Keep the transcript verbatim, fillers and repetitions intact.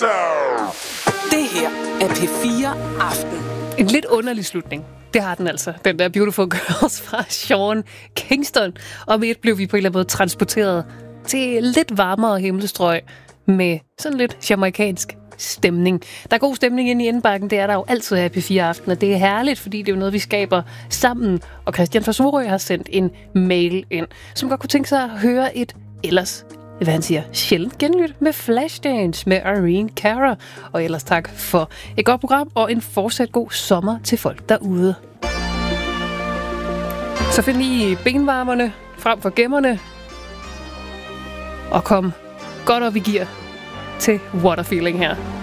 Det her er P fire Aften. En lidt underlig slutning. Det har den altså. Den der Beautiful Girls fra Sean Kingston. Og med et blev vi på en eller anden måde transporteret til lidt varmere himmelstrøg med sådan lidt jamaikansk stemning. Der er god stemning inde i indbakken. Det er der jo altid her i P fire Aften, og det er herligt, fordi det er jo noget, vi skaber sammen. Og Christian fra Sorø har sendt en mail ind, som godt kunne tænke sig at høre et ellers, hvad han siger, sjældent genlyt med Flashdance med Irene Cara. Og ellers tak for et godt program og en fortsat god sommer til folk derude. Så find lige benvarmerne frem for gemmerne og kom godt op i gear til What a Feeling her.